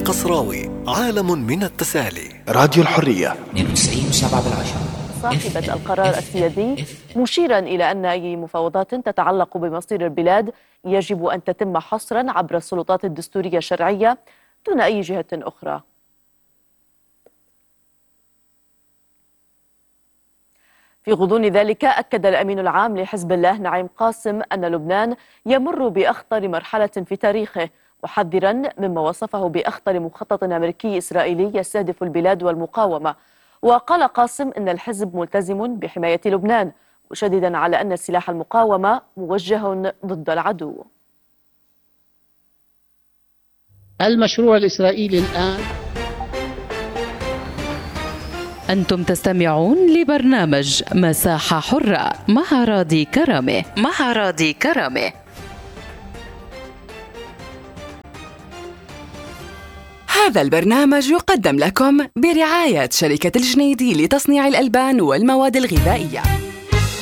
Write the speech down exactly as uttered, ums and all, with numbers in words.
القصراوي، عالم من التسالي. راديو الحرية اثنين وتسعين وسبعة بالعشرة. صاحبة القرار السيادي، مشيرا إلى أن أي مفاوضات تتعلق بمصير البلاد يجب أن تتم حصرا عبر السلطات الدستورية الشرعية دون أي جهة أخرى. في غضون ذلك، أكد الأمين العام لحزب الله نعيم قاسم أن لبنان يمر بأخطر مرحلة في تاريخه، محذرا مما وصفه بأخطر مخطط أمريكي إسرائيلي يستهدف البلاد والمقاومة. وقال قاسم إن الحزب ملتزم بحماية لبنان، مشددا على أن سلاح المقاومة موجه ضد العدو. المشروع الإسرائيلي الآن. أنتم تستمعون لبرنامج مساحة حرة مع راضي كرامة مع راضي كرامة. هذا البرنامج يقدم لكم برعاية شركة الجنيدي لتصنيع الألبان والمواد الغذائية.